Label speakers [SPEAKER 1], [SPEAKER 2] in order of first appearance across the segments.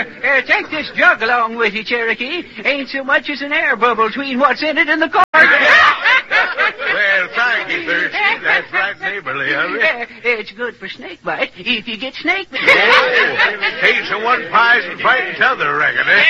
[SPEAKER 1] Take this jug along with you, Cherokee. Ain't so much as an air bubble between what's in it and the cork.
[SPEAKER 2] Well, thank you, Thirsty. That's right neighborly of you.
[SPEAKER 1] It's good for snake bite if you get snake bite.
[SPEAKER 2] Takes a one prize and frightens t'other, I reckon, eh?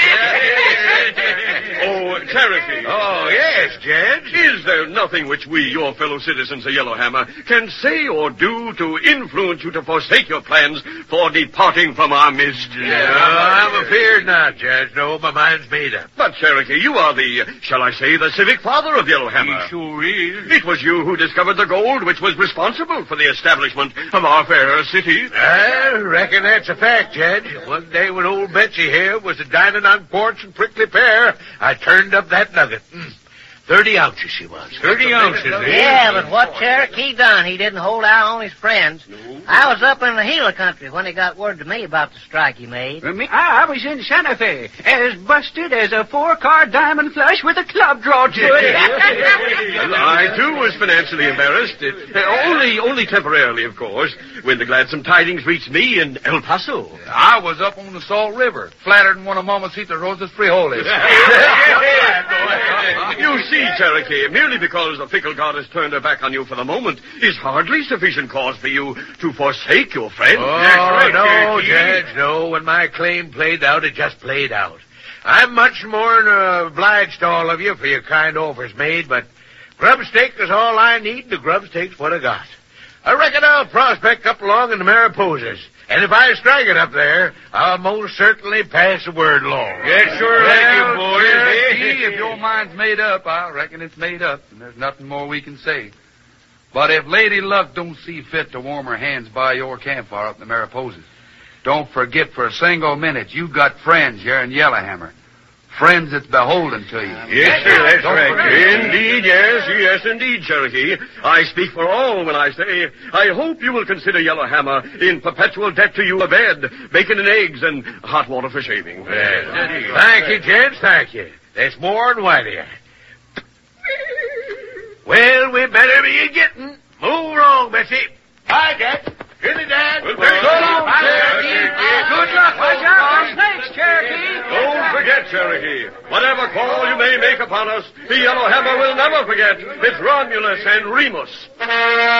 [SPEAKER 3] Oh, Cherokee.
[SPEAKER 2] Oh, yes, Judge.
[SPEAKER 3] Is there nothing which we, your fellow citizens of Yellowhammer, can say or do to influence you to forsake your plans for departing from our midst?
[SPEAKER 2] I'm afeard not, Judge. No, my mind's made up.
[SPEAKER 3] But, Cherokee, you are the, shall I say, the civic father of Yellowhammer.
[SPEAKER 2] He sure is.
[SPEAKER 3] It was you who discovered the gold which was responsible for the establishment of our fair city.
[SPEAKER 2] I reckon that's a fact, Judge. One day when old Betsy here was dining on quartz and prickly pear, I turned up that nugget. 30 ounces she was. 30 ounces, eh?
[SPEAKER 4] Yeah, but what Cherokee done, he didn't hold out on his friends. I was up in the Gila country when he got word to me about the strike he made.
[SPEAKER 1] I was in Santa Fe, as busted as a 4-card diamond flush with a club draw to it.
[SPEAKER 3] I, too, was financially embarrassed. Only temporarily, of course, when the gladsome tidings reached me in El Paso.
[SPEAKER 5] I was up on the Salt River, flattered in one of Mamacita Rosa's frijoles.
[SPEAKER 3] You see, Cherokee, merely because the fickle goddess turned her back on you for the moment is hardly sufficient cause for you to forsake your friend.
[SPEAKER 2] Oh, no, Judge, no. When my claim played out, it just played out. I'm much more than obliged to all of you for your kind offers made, but grub steak is all I need, and the grub steak's what I got. I reckon I'll prospect up along in the Mariposas. And if I strike it up there, I'll most certainly pass the word along.
[SPEAKER 5] Yes, sure.
[SPEAKER 2] Thank you,
[SPEAKER 5] boys.
[SPEAKER 2] boys.
[SPEAKER 5] If your mind's made up, I reckon it's made up, and there's nothing more we can say. But if Lady Luck don't see fit to warm her hands by your campfire up in the Mariposas, don't forget for a single minute you got friends here in Yellowhammer. Friends that's beholden to you.
[SPEAKER 3] Yes, sir, that's right. Indeed, yes, indeed, Cherokee. I speak for all when I say, I hope you will consider Yellowhammer in perpetual debt to you a bed, bacon and eggs, and hot water for shaving.
[SPEAKER 2] Thank you, gents, thank you. That's more than white here. Well, we better be getting. Move along, Betsy. Bye, Jack. Good night, Dad.
[SPEAKER 3] Goodbye.
[SPEAKER 1] Cherokee. Good luck. Watch out for snakes, Cherokee.
[SPEAKER 3] Don't forget, Cherokee. Whatever call you may make upon us, the Yellowhammer will never forget. It's Romulus and Remus.